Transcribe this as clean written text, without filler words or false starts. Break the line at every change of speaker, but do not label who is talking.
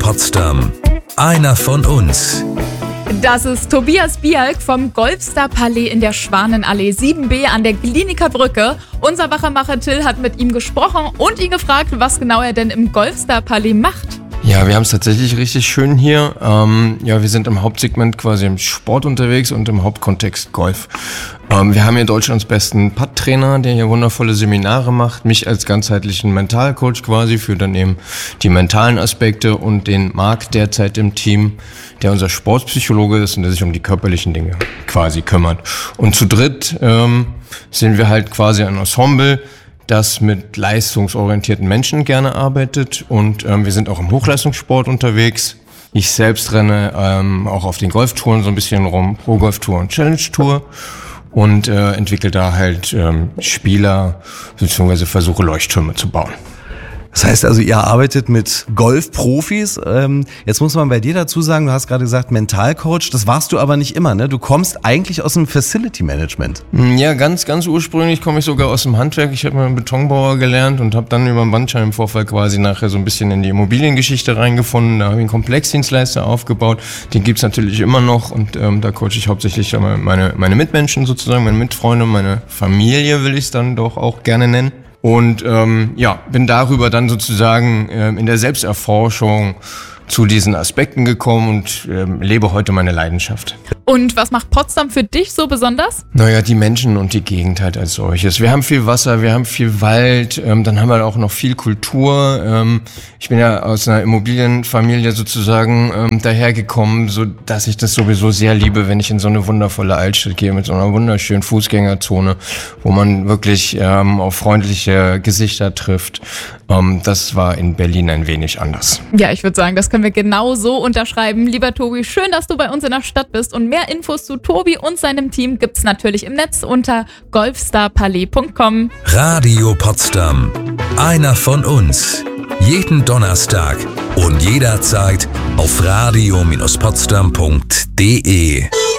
Potsdam. Einer von uns.
Das ist Tobias Bialk vom Golfstar Palais in der Schwanenallee 7b an der Gliniker Brücke. Unser Wachermacher Till hat mit ihm gesprochen und ihn gefragt, was genau er denn im Golfstar Palais macht.
Ja, wir haben es tatsächlich richtig schön hier. Wir sind im Hauptsegment quasi im Sport unterwegs und im Hauptkontext Golf. Wir haben hier Deutschlands besten Putt-Trainer, der hier wundervolle Seminare macht, mich als ganzheitlichen Mentalcoach quasi für dann eben die mentalen Aspekte und den Marc derzeit im Team, der unser Sportpsychologe ist und der sich um die körperlichen Dinge quasi kümmert. Und zu dritt sind wir halt quasi ein Ensemble, das mit leistungsorientierten Menschen gerne arbeitet und wir sind auch im Hochleistungssport unterwegs. Ich selbst renne auch auf den Golftouren so ein bisschen rum, Pro-Golf-Tour und Challenge-Tour und entwickle da halt Spieler bzw. versuche Leuchttürme zu bauen.
Das heißt also, ihr arbeitet mit Golfprofis. Jetzt muss man bei dir dazu sagen, du hast gerade gesagt Mentalcoach, das warst du aber nicht immer, ne? Du kommst eigentlich aus dem Facility Management.
Ja, ganz ursprünglich komme ich sogar aus dem Handwerk. Ich habe mal einen Betonbauer gelernt und habe dann über den Bandscheibenvorfall quasi nachher so ein bisschen in die Immobiliengeschichte reingefunden. Da habe ich einen Komplexdienstleister aufgebaut. Den gibt's natürlich immer noch und da coache ich hauptsächlich meine Mitmenschen sozusagen, meine Mitfreunde, meine Familie will ich es dann doch auch gerne nennen. Und bin darüber dann sozusagen in der Selbsterforschung zu diesen Aspekten gekommen und lebe heute meine Leidenschaft.
Und was macht Potsdam für dich so besonders?
Naja, die Menschen und die Gegend halt als solches. Wir haben viel Wasser, wir haben viel Wald, dann haben wir auch noch viel Kultur. Ich bin ja aus einer Immobilienfamilie sozusagen dahergekommen, so dass ich das sowieso sehr liebe, wenn ich in so eine wundervolle Altstadt gehe mit so einer wunderschönen Fußgängerzone, wo man wirklich auf freundliche Gesichter trifft. Das war in Berlin ein wenig anders.
Ja, ich würde sagen, das können wir genau so unterschreiben. Lieber Tobi, schön, dass du bei uns in der Stadt bist. Und mehr Infos zu Tobi und seinem Team gibt's natürlich im Netz unter golfstarpalais.com.
Radio Potsdam. Einer von uns. Jeden Donnerstag und jederzeit auf radio-potsdam.de.